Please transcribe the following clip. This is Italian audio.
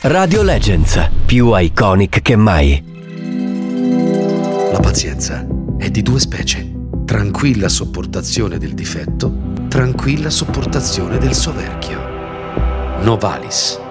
Radio Legends, più iconic che mai. La pazienza è di due specie: tranquilla sopportazione del difetto, tranquilla sopportazione del soverchio. Novalis.